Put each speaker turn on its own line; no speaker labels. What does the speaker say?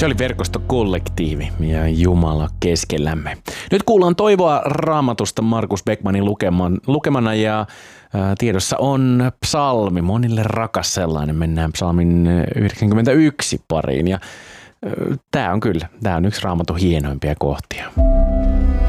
Se oli verkostokollektiivi ja Jumala keskellämme. Nyt kuullaan toivoa Raamatusta Markus Beckmannin lukemana ja tiedossa on psalmi, monille rakas sellainen. Mennään psalmin 91 pariin ja tämä on yksi Raamatun hienoimpia kohtia.